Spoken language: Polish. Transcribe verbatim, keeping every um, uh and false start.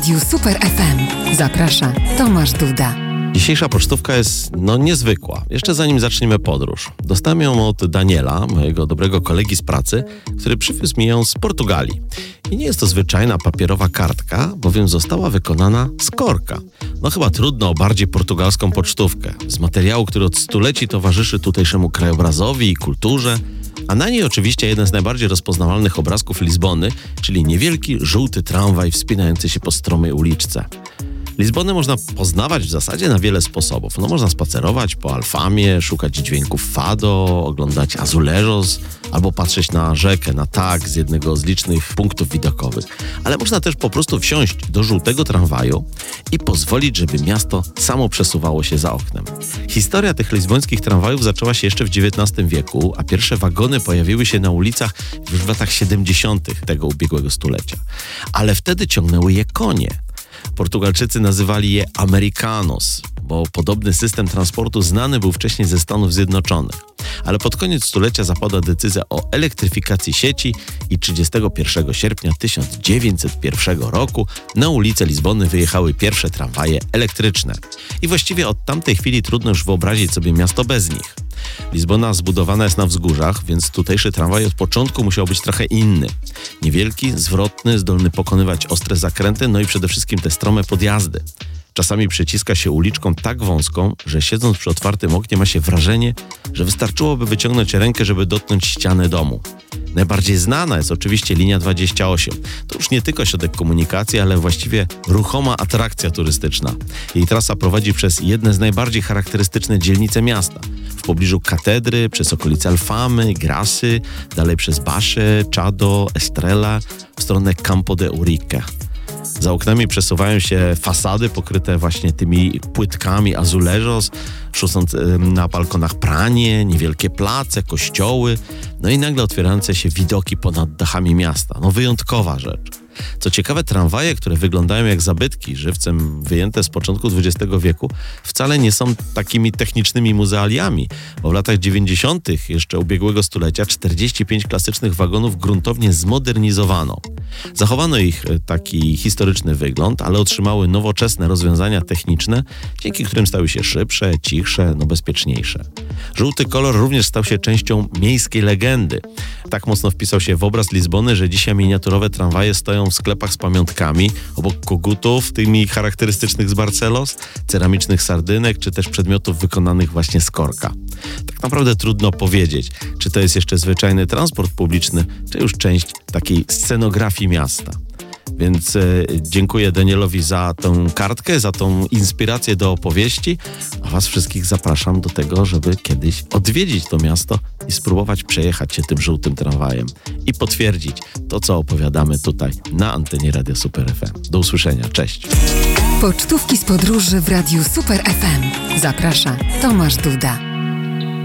Radiu Super F M. Zaprasza Tomasz Duda. Dzisiejsza pocztówka jest no niezwykła. Jeszcze zanim zaczniemy podróż. Dostałem ją od Daniela, mojego dobrego kolegi z pracy, który przywiózł mi ją z Portugalii. I nie jest to zwyczajna papierowa kartka, bowiem została wykonana z korka. No chyba trudno o bardziej portugalską pocztówkę. Z materiału, który od stuleci towarzyszy tutejszemu krajobrazowi i kulturze. A na niej oczywiście jeden z najbardziej rozpoznawalnych obrazków Lizbony, czyli niewielki, żółty tramwaj wspinający się po stromej uliczce. Lizbonę można poznawać w zasadzie na wiele sposobów. No, można spacerować po Alfamie, szukać dźwięków fado, oglądać azulejos albo patrzeć na rzekę, na tak z jednego z licznych punktów widokowych. Ale można też po prostu wsiąść do żółtego tramwaju i pozwolić, żeby miasto samo przesuwało się za oknem. Historia tych lizbońskich tramwajów zaczęła się jeszcze w dziewiętnastym wieku, a pierwsze wagony pojawiły się na ulicach już w latach siedemdziesiątych tego ubiegłego stulecia. Ale wtedy ciągnęły je konie. Portugalczycy nazywali je Americanos, bo podobny system transportu znany był wcześniej ze Stanów Zjednoczonych. Ale pod koniec stulecia zapadła decyzja o elektryfikacji sieci i trzydziestego pierwszego sierpnia tysiąc dziewięćset pierwszego roku na ulice Lizbony wyjechały pierwsze tramwaje elektryczne. I właściwie od tamtej chwili trudno już wyobrazić sobie miasto bez nich. Lizbona zbudowana jest na wzgórzach, więc tutejszy tramwaj od początku musiał być trochę inny. Niewielki, zwrotny, zdolny pokonywać ostre zakręty, no i przede wszystkim te strome podjazdy. Czasami przeciska się uliczką tak wąską, że siedząc przy otwartym oknie ma się wrażenie, że wystarczyłoby wyciągnąć rękę, żeby dotknąć ściany domu. Najbardziej znana jest oczywiście linia dwadzieścia osiem. To już nie tylko środek komunikacji, ale właściwie ruchoma atrakcja turystyczna. Jej trasa prowadzi przez jedne z najbardziej charakterystyczne dzielnice miasta. W pobliżu katedry, przez okolice Alfamy, Grasy, dalej przez Basze, Chado, Estrela, w stronę Campo de Urique. Za oknami przesuwają się fasady pokryte właśnie tymi płytkami azulejos, szusząc na balkonach pranie, niewielkie place, kościoły, no i nagle otwierające się widoki ponad dachami miasta. No wyjątkowa rzecz. Co ciekawe, tramwaje, które wyglądają jak zabytki, żywcem wyjęte z początku dwudziestego wieku, wcale nie są takimi technicznymi muzealiami, bo w latach dziewięćdziesiątych jeszcze ubiegłego stulecia czterdzieści pięć klasycznych wagonów gruntownie zmodernizowano. Zachowano ich taki historyczny wygląd, ale otrzymały nowoczesne rozwiązania techniczne, dzięki którym stały się szybsze, cichsze, no bezpieczniejsze. Żółty kolor również stał się częścią miejskiej legendy. Tak mocno wpisał się w obraz Lizbony, że dzisiaj miniaturowe tramwaje stoją w sklepach z pamiątkami, obok kogutów, tymi charakterystycznych z Barcelos, ceramicznych sardynek, czy też przedmiotów wykonanych właśnie z korka. Tak naprawdę trudno powiedzieć, czy to jest jeszcze zwyczajny transport publiczny, czy już część takiej scenografii miasta. Więc e, dziękuję Danielowi za tę kartkę, za tą inspirację do opowieści, a was wszystkich zapraszam do tego, żeby kiedyś odwiedzić to miasto i spróbować przejechać się tym żółtym tramwajem i potwierdzić to, co opowiadamy tutaj na antenie Radia Super F M. Do usłyszenia, cześć! Pocztówki z podróży w Radiu Super F M. Zaprasza Tomasz Duda.